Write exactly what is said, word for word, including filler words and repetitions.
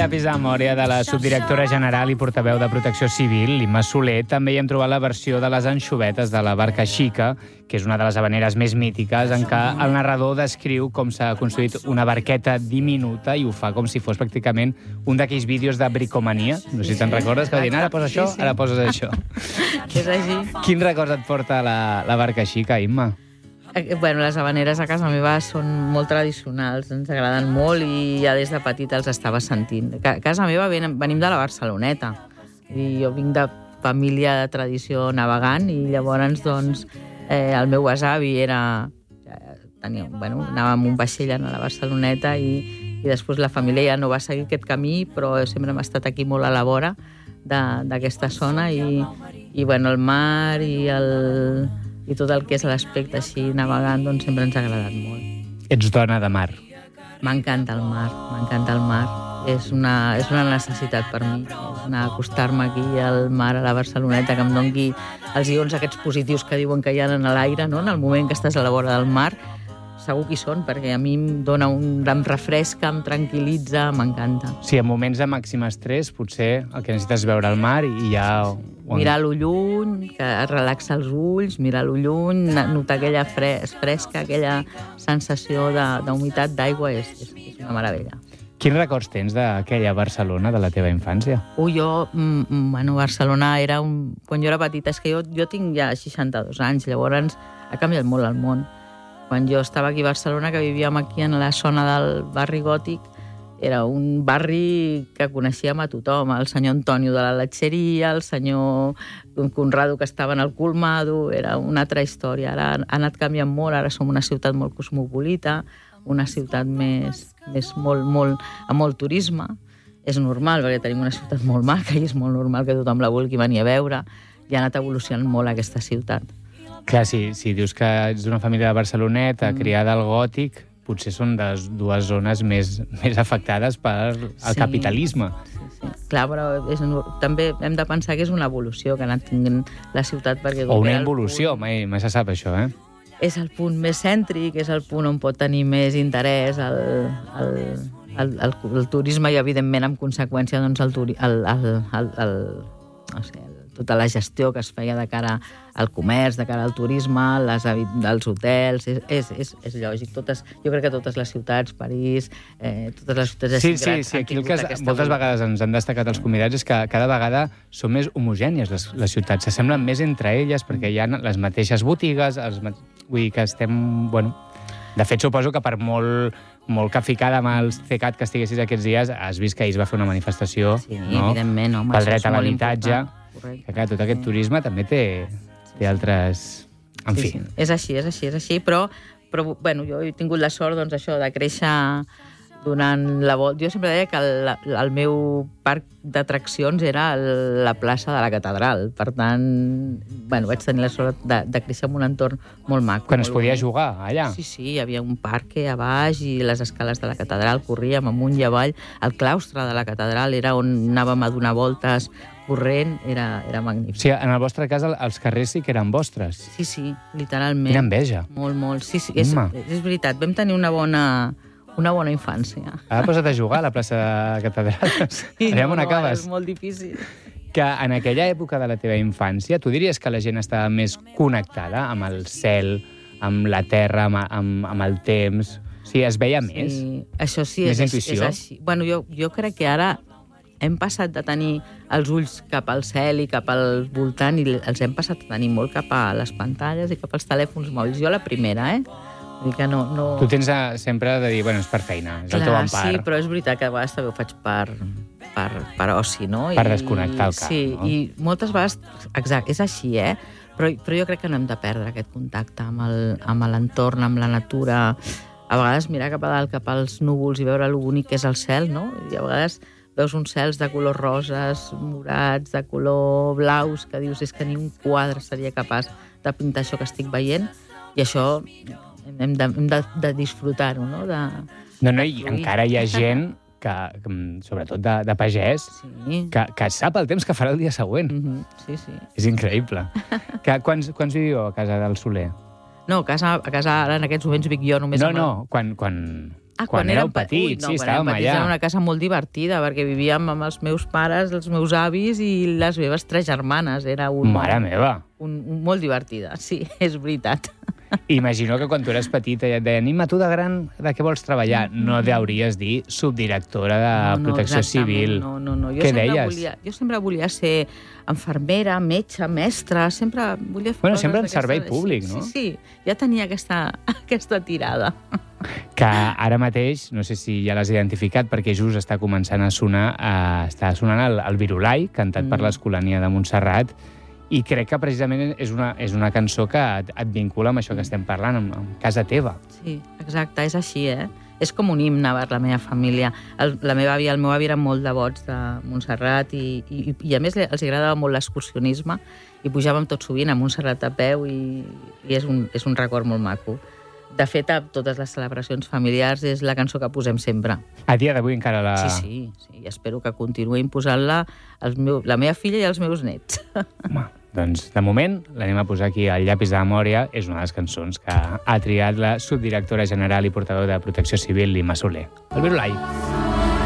llapis de memòria de la subdirectora general i portaveu de Protecció Civil, l'Imma Soler, també hi hem trobat la versió de les anxovetes de la Barca Xica, que és una de les habaneres més mítiques, en què el narrador descriu com s'ha construït una barqueta diminuta i ho fa com si fos pràcticament un d'aquells vídeos de bricomania. No sé si te'n recordes, que va dir, ara posa això, ara poses això. És així. Quin record et porta la, la Barca Xica, Imma? Bueno, les habaneres a casa meva són molt tradicionals, ens agraden molt i ja des de petita els estava sentint. A casa meva venim de la Barceloneta i jo vinc de família de tradició navegant i llavors, doncs, eh, el meu besavi era... Tenia, bueno, anava amb un vaixell a la Barceloneta i, i després la família ja no va seguir aquest camí, però sempre hem estat aquí molt a la vora d'aquesta zona i, i bueno, el mar i el... i tot el que és l'aspecte així navegant, doncs sempre ens ha agradat molt. Ets dona de mar. M'encanta el mar, m'encanta el mar. És una, és una necessitat per mi. És anar a acostar-me aquí al mar, a la Barceloneta, que em doni els ions aquests positius que diuen que hi ha en l'aire, no? En el moment que estàs a la vora del mar, segur que hi són, perquè a mi em dona un... em refresca, em tranquil·litza, m'encanta. Sí, en moments de màxim estrès, potser el que necessites és veure el mar i ja... Mirar-lo lluny, que et relaxa els ulls, mirar-lo lluny, notar aquella fres, fresca, aquella sensació d'humitat d'aigua, és, és, és una meravella. Quins records tens d'aquella Barcelona de la teva infància? Ui, jo, mm, bueno, Barcelona era un... Quan jo era petita, és que jo, jo tinc ja seixanta-dos anys, llavors ha canviat molt el món. Quan jo estava aquí a Barcelona, que vivíem aquí en la zona del barri gòtic, era un barri que coneixíem a tothom, el senyor Antonio de la Letxeria, el senyor Conrado que estava en el Colmado, era una altra història. Ara ha anat canviant molt, ara som una ciutat molt cosmopolita, una ciutat més, més molt, molt, amb molt turisme. És normal, perquè tenim una ciutat molt maca i és molt normal que tothom la vulgui venir a veure. I ha anat evolucionant molt aquesta ciutat. Clar, si, si dius que ets d'una família de Barceloneta, mm. criada al gòtic, potser són les dues zones més, més afectades pel sí, capitalisme. Sí, sí. Clar, però és, també hem de pensar que és una evolució que ha anat tinguent la ciutat. Perquè o una involució, punt... mai, mai se sap això, eh? És el punt més cèntric, és el punt on pot tenir més interès el, el, el, el, el turisme i, evidentment, en conseqüència, doncs, el, turi, el, el, el, el, no sé, tota la gestió que es feia de cara al comerç, de cara al turisme, les, els hotels, és, és, és, és lògic. Totes, jo crec que totes les ciutats, París, eh, totes les ciutats sí, sí, sí, aquí el que es, moltes vegades ens han destacat els convidats és que cada vegada són més homogènies les, les ciutats, s'assemblen més entre elles perquè hi ha les mateixes botigues, els, vull dir que estem, bueno... De fet, suposo que per molt, molt capficada amb el CECAT que estiguessis aquests dies, has vist que ahir es va fer una manifestació, sí, no? Evidentment, home, pel dret a l'habitatge. Que clar, tot aquest turisme també té, té altres... En sí, fi. Sí. És així, és així, és així, però, però bueno, jo he tingut la sort, doncs, això, de créixer donant la volta. Jo sempre deia que el, el meu parc d'atraccions era la plaça de la Catedral. Per tant, bueno, vaig tenir la sort de, de créixer en un entorn molt maco. Quan molt es podia bonic. jugar, allà? Sí, sí, hi havia un parc a baix i les escales de la Catedral, corríem amunt i avall. El claustre de la Catedral era on anàvem a donar voltes corrent, era, era magnífic. O sigui, en el vostre cas, els carrers sí que eren vostres. Sí, sí, literalment. Quina enveja. Molt, molt. Sí, sí, és, és veritat. Vam tenir una bona, una bona infància. Ara posa't a jugar a la plaça de Catedral. Sí, no, no, és molt difícil. Que en aquella època de la teva infància, tu diries que la gent estava més connectada amb el cel, amb la terra, amb, amb, amb el temps? O sigui, es veia més? Sí, això sí, més és, intuïció? És així. Bueno, jo, jo crec que ara hem passat de tenir els ulls cap al cel i cap al voltant i els hem passat a tenir molt cap a les pantalles i cap als telèfons mòbils. Jo la primera, eh? Vull dir que no, no... Tu tens a, sempre de dir, bueno, és per feina, és Clar, el teu empar. Sí, però és veritat que a vegades també ho faig per, per, per oci, no? Per I, desconnectar el cap, sí, no? I moltes vegades, exacte, és així, eh? Però, però jo crec que no hem de perdre aquest contacte amb l'entorn, amb la natura. A vegades mirar cap a dalt, cap als núvols i veure lo bonic que és el cel, no? I a vegades veus uns cels de colors roses, morats, de color blaus, que dius, és que ni un quadre seria capaç de pintar això que estic veient, i això hem de, hem de, de disfrutar-ho, no? De, no, no, i encara hi ha gent, que, sobretot de, de pagès, sí. que, que sap el temps que farà el dia següent. Mm-hmm. Sí, sí. És increïble. Que, quants, quants viviu a casa del Soler? No, a casa, a casa ara en aquests moments vic jo només... No, amb no, el... quan, quan, Ah, quan, quan éreu petits, Ui, no, sí, quan estàvem petits allà. Era una casa molt divertida, perquè vivíem amb els meus pares, els meus avis i les meves tres germanes. Era un, Mare meva! Un, un, molt divertida, sí, és veritat. Imagino que quan tu eres petita i et deien Imma, tu de gran, de què vols treballar? No deuries dir subdirectora de no, no, Protecció exactament, Civil. No, no, no. Jo Què sempre deies? Volia, jo sempre volia ser infermera, metge, mestra, sempre volia fer Bueno, coses sempre en d'aquestes servei així. públic, no? Sí, sí, ja tenia aquesta, aquesta tirada. Que ara mateix, no sé si ja l'has identificat, perquè just està començant a sonar, eh, està sonant el, el Virulai, cantat mm. per l'Escolania de Montserrat, i crec que precisament és una, és una cançó que et, et vincula amb això que estem parlant, amb, amb casa teva. Sí, exacte, és així, eh? És com un himne per la meva família. El, la meva àvia, el meu avi eren molt devots de Montserrat i, i, i a més els agradava molt l'excursionisme i pujàvem tot sovint a Montserrat a peu i, i és, un, és un record molt maco. De fet, a totes les celebracions familiars és la cançó que posem sempre. A dia d'avui encara la... Sí, sí, sí, i espero que continuïn posant-la meu, la meva filla i els meus nets. Home, doncs, de moment, l'anem a posar aquí al llapis de memòria. És una de les cançons que ha triat la subdirectora general i portaveu de Protecció Civil, Imma Soler. El Virulai.